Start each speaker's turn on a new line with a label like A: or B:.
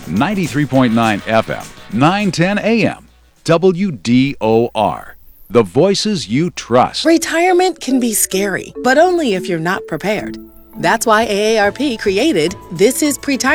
A: 93.9 FM, 910 AM. WDOR. The voices you trust.
B: Retirement can be scary, but only if you're not prepared. That's why AARP created This is Pre-Tired